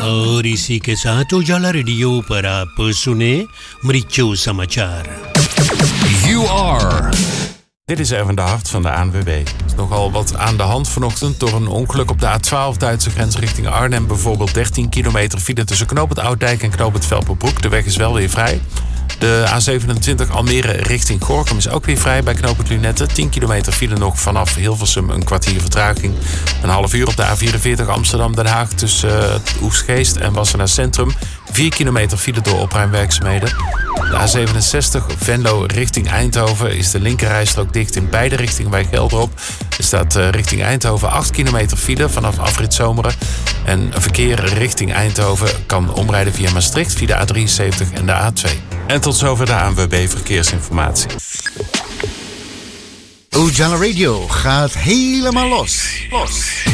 और इसी के साथ उजाला रेडियो पर आप सुने मृत्यु समाचार. You are. Dit is Erwin de Hart van de ANWB. Er is nogal wat aan de hand vanochtend door een ongeluk op de A12 Duitse grens richting Arnhem. Bijvoorbeeld 13 kilometer file tussen knooppunt Oud-Dijk en knooppunt Velperbroek. De weg is wel weer vrij. De A27 Almere richting Gorinchem is ook weer vrij bij knooppunt Lunette. 10 kilometer file nog vanaf Hilversum, een kwartier vertraging. Een half uur op de A44 Amsterdam-Den Haag tussen Oegstgeest en Wassenaar Centrum. 4 kilometer file door opruimwerkzaamheden. De A67 Venlo richting Eindhoven is de linkerrijstrook dicht in beide richtingen bij Gelderop. Er staat richting Eindhoven 8 kilometer file vanaf afrit Zomeren. En verkeer richting Eindhoven kan omrijden via Maastricht via de A73 en de A2. En tot zover de ANWB Verkeersinformatie. Ujala Radio gaat helemaal los.